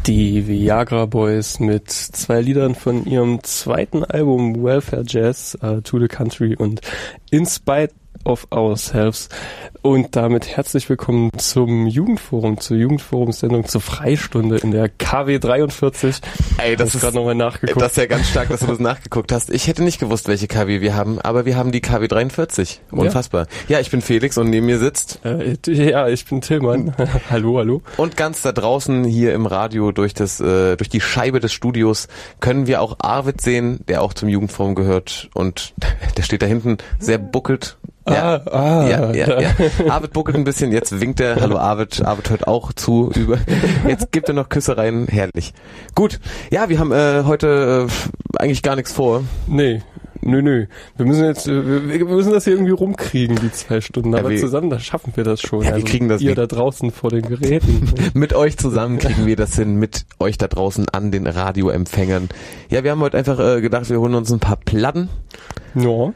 Die Viagra Boys mit 2 Liedern von ihrem zweiten Album Welfare Jazz, To the Country und In Spite of Ourselves. Und damit herzlich willkommen zum Jugendforum, zur Jugendforum-Sendung zur Freistunde in der KW 43. Ey, das ist gerade nochmal nachgeguckt. Das ist ja ganz stark, dass du das nachgeguckt hast. Ich hätte nicht gewusst, welche KW wir haben, aber wir haben die KW 43. Unfassbar. Ja, ich bin Felix und neben mir sitzt... ja, ich bin Tillmann. Hallo. Und ganz da draußen hier im Radio durch die Scheibe des Studios können wir auch Arvid sehen, der auch zum Jugendforum gehört und der steht da hinten, sehr buckelt. Ja. Arvid buckelt ein bisschen, jetzt winkt er. Hallo Arvid. Arvid hört auch zu. Jetzt gibt er noch Küssereien. Herrlich. Gut. Ja, wir haben heute eigentlich gar nichts vor. Nee. Nö. Wir müssen das hier irgendwie rumkriegen, die 2 Stunden. Aber zusammen, da schaffen wir das schon. Ja, wir kriegen das. Ihr da draußen vor den Geräten. Mit euch zusammen kriegen wir das hin. Mit euch da draußen an den Radioempfängern. Ja, wir haben heute einfach gedacht, wir holen uns ein paar Platten. Ja.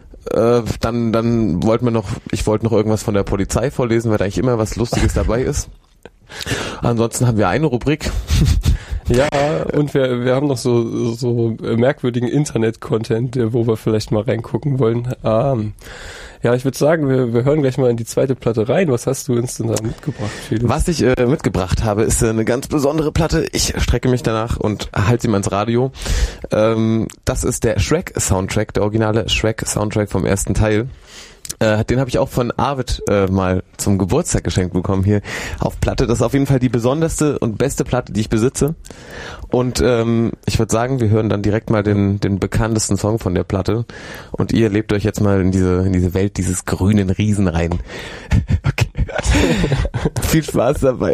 Dann ich wollte noch irgendwas von der Polizei vorlesen, weil da eigentlich immer was Lustiges dabei ist. Ansonsten haben wir eine Rubrik. Ja, und wir haben noch so merkwürdigen Internet-Content, wo wir vielleicht mal reingucken wollen. Ja, ich würde sagen, wir hören gleich mal in die zweite Platte rein. Was hast du uns denn da mitgebracht, Felix? Was ich mitgebracht habe, ist eine ganz besondere Platte. Ich strecke mich danach und halte sie mal ins Radio. Das ist der Shrek-Soundtrack, der originale Shrek-Soundtrack vom ersten Teil. Den habe ich auch von Arvid mal zum Geburtstag geschenkt bekommen hier auf Platte. Das ist auf jeden Fall die besonderste und beste Platte, die ich besitze. Und ich würde sagen, wir hören dann direkt mal den bekanntesten Song von der Platte. Und ihr lebt euch jetzt mal in diese Welt dieses grünen Riesen rein. Okay. Viel Spaß dabei.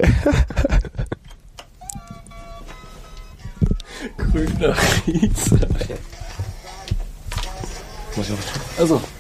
Grüner Riese. Muss ich noch was tun? Also.